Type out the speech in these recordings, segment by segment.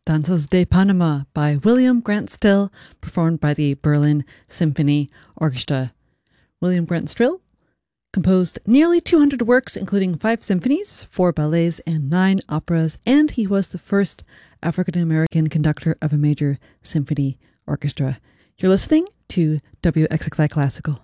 Danzas de Panama by William Grant Still, performed by the Berlin Symphony Orchestra. William Grant Still composed nearly 200 works, including 5 symphonies, 4 ballets, and 9 operas, and he was the first African-American conductor of a major symphony orchestra. You're listening to WXXI Classical.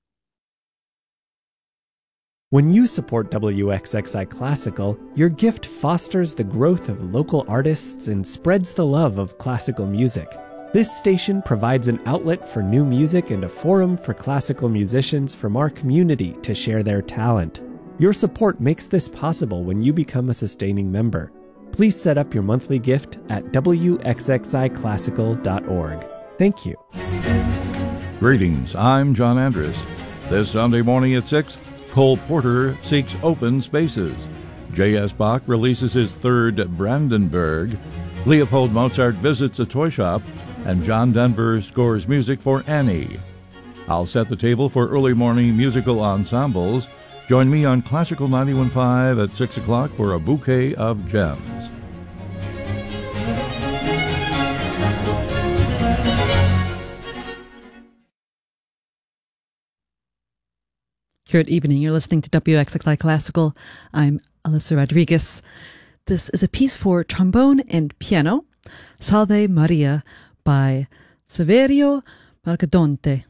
When you support WXXI Classical, your gift fosters the growth of local artists and spreads the love of classical music. This station provides an outlet for new music and a forum for classical musicians from our community to share their talent. Your support makes this possible when you become a sustaining member. Please set up your monthly gift at wxxiclassical.org. Thank you. Greetings, I'm John Andrus. This Sunday morning at 6, Cole Porter seeks open spaces. J.S. Bach releases his third Brandenburg. Leopold Mozart visits a toy shop. And John Denver scores music for Annie. I'll set the table for early morning musical ensembles. Join me on Classical 91.5 at 6 o'clock for a bouquet of gems. Good evening. You're listening to WXXI Classical. I'm Alyssa Rodriguez. This is a piece for trombone and piano, Salve Maria by Saverio Mercadante.